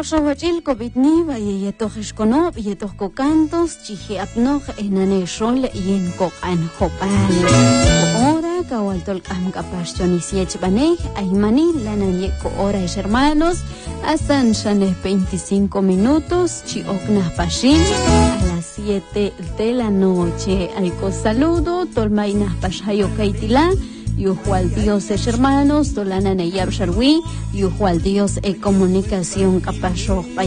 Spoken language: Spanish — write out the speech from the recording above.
Shawachil COVID-19 y Yetohishkono, Yetohkokantos, Chihi Apnoch, Enane Shol y en Kokan Hopal. Ora, Kawaltol Kamkapashton y Siechbaneg, Aymani, Lananyeko Ora y hermanos, hasta Shanes 25 minutos, Chiokna Pashin, a las 7 de la noche. Aiko saludo, Tolmainas Pashayo Kaitila. Yuhual Dios es hermanos, Dolana Neyab Sharwi, Yuhual Dios es comunicación capaz